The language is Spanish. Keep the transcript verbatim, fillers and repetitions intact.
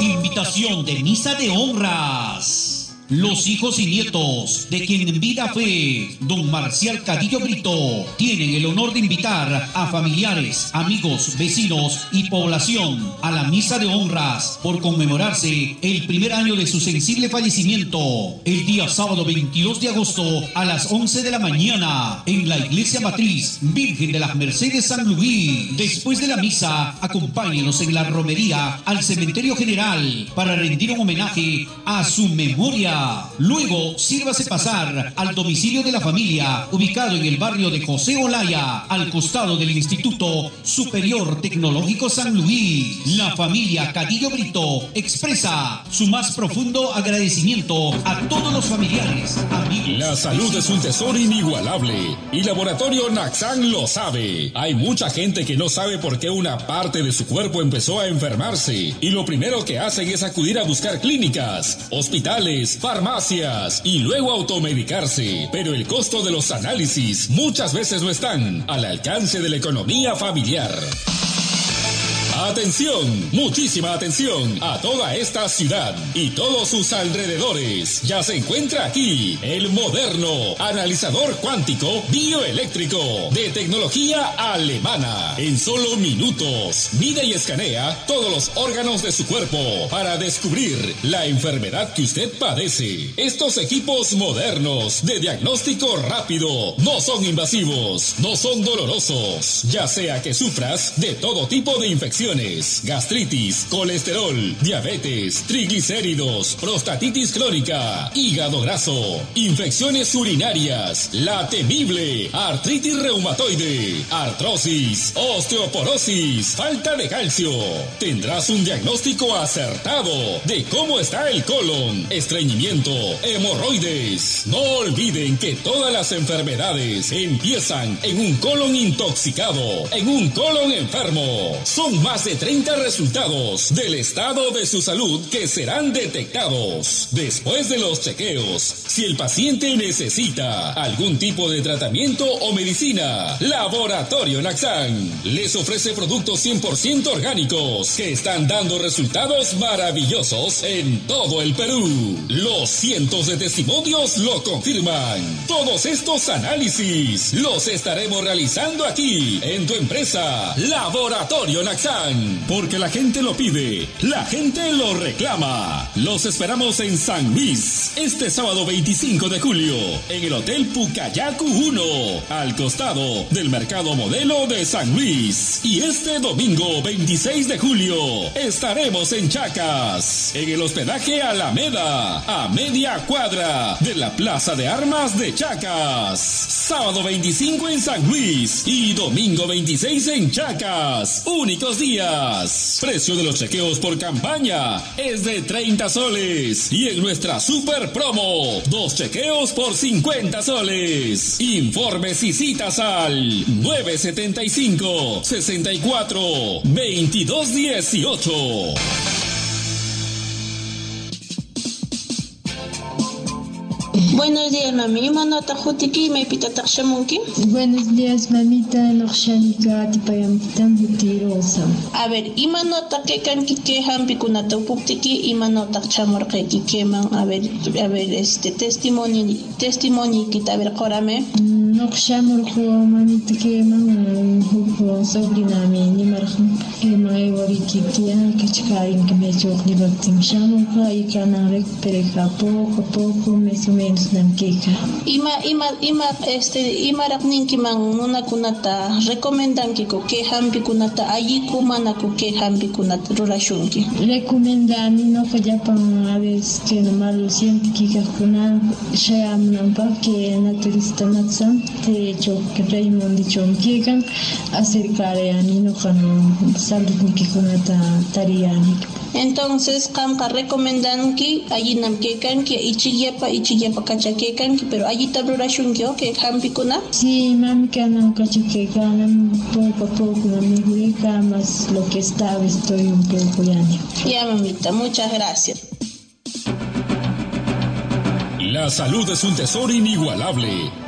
Invitación de misa de honras. Los hijos y nietos de quien en vida fue don Marcial Cadillo Brito tienen el honor de invitar a familiares, amigos, vecinos y población a la misa de honras por conmemorarse el primer año de su sensible fallecimiento el día sábado veintidós de agosto a las once de la mañana en la iglesia matriz Virgen de las Mercedes San Luis. Después de la misa, acompáñenos en la romería al cementerio general para rendir un homenaje a su memoria. Luego, sírvase pasar al domicilio de la familia, ubicado en el barrio de José Olaya, al costado del Instituto Superior Tecnológico San Luis. La familia Cadillo Brito expresa su más profundo agradecimiento a todos los familiares, amigos. La salud es un tesoro inigualable y Laboratorio Naxan lo sabe. Hay mucha gente que no sabe por qué una parte de su cuerpo empezó a enfermarse y lo primero que hacen es acudir a buscar clínicas, hospitales, farmacias y luego automedicarse, pero el costo de los análisis muchas veces no están al alcance de la economía familiar. Atención, muchísima atención a toda esta ciudad y todos sus alrededores. Ya se encuentra aquí el moderno analizador cuántico bioeléctrico de tecnología alemana. En solo minutos mide y escanea todos los órganos de su cuerpo para descubrir la enfermedad que usted padece. Estos equipos modernos de diagnóstico rápido no son invasivos, no son dolorosos, ya sea que sufras de todo tipo de infecciones, gastritis, colesterol, diabetes, triglicéridos, prostatitis crónica, hígado graso, infecciones urinarias, la temible artritis reumatoide, artrosis, osteoporosis, falta de calcio. Tendrás un diagnóstico acertado de cómo está el colon, estreñimiento, hemorroides. No olviden que todas las enfermedades empiezan en un colon intoxicado, en un colon enfermo. Son más de treinta resultados del estado de su salud que serán detectados después de los chequeos. Si el paciente necesita algún tipo de tratamiento o medicina, Laboratorio Naxan les ofrece productos cien por ciento orgánicos que están dando resultados maravillosos en todo el Perú. Los cientos de testimonios lo confirman. Todos estos análisis los estaremos realizando aquí en tu empresa Laboratorio Naxan. Porque la gente lo pide, la gente lo reclama. Los esperamos en San Luis este sábado veinticinco de julio en el Hotel Pucayacu uno, al costado del Mercado Modelo de San Luis. Y este domingo veintiséis de julio estaremos en Chacas, en el hospedaje Alameda, a media cuadra de la Plaza de Armas de Chacas. Sábado veinticinco en San Luis y domingo veintiséis en Chacas. Únicos días. Precio de los chequeos por campaña es de treinta soles y en nuestra super promo, dos chequeos por cincuenta soles. Informes y citas al nueve setenta y cinco, sesenta y cuatro, veintidós dieciocho. Buenos días, mami. Manota jutiki me pita takshamunki. Buenos días, mamita. Nokshanika tipayampitan hutirosa. A ver, imanota que kanki que hampi kunata upuptiki, imanota chamorqeki keman. A ver, a ver, este testimonio, testimonio kita a ver korame. Nokshamurqo mamita keman hupo sobrinami ni marhum keman ewarikiki kachkarin que me chokli baktim shamurqa y kana recupera poco a poco más o menos. Ima ima ima este ima rakninki man nuna kunata recomendan que que hampi kunata allí kumana que hampi kunata rurashunki. Recomendani no falla pan a veces que no malo siente que kuna shayam nampa que naturista natsan te chok Raymond dichon que kan acercar a ni no kan salud ni que kunata tariani. Entonces kamka recomendan que allí nam que kan que ichiyapa ichiyapa kachakekan pero allí tabrurashunki que hampi kuna. Sí, mami kanam kachakekan poco a poco mami gurika más lo que estaba estoy un poco ya. Ya mamita, muchas gracias. La salud es un tesoro inigualable.